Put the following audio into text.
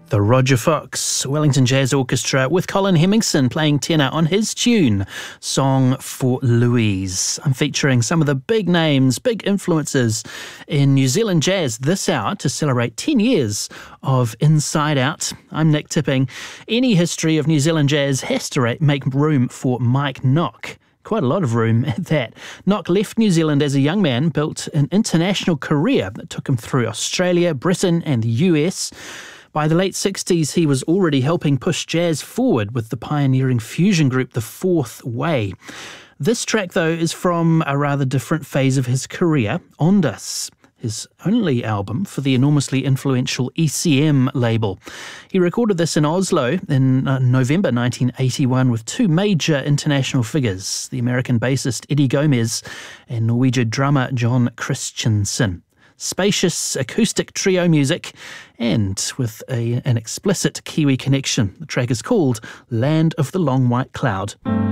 The Roger Fox Wellington Jazz Orchestra with Colin Hemmingson playing tenor on his tune, Song for Louise. I'm featuring some of the big names, big influences in New Zealand jazz this hour to celebrate 10 years of Inside Out. I'm Nick Tipping. Any history of New Zealand jazz has to make room for Mike Nock. Quite a lot of room at that. Nock left New Zealand as a young man, built an international career that took him through Australia, Britain and the US. By the late 60s, he was already helping push jazz forward with the pioneering fusion group The Fourth Way. This track, though, is from a rather different phase of his career, Ondas, his only album for the enormously influential ECM label. He recorded this in Oslo in November 1981 with two major international figures, the American bassist Eddie Gomez and Norwegian drummer John Christensen. Spacious acoustic trio music and with an explicit Kiwi connection. The track is called Land of the Long White Cloud.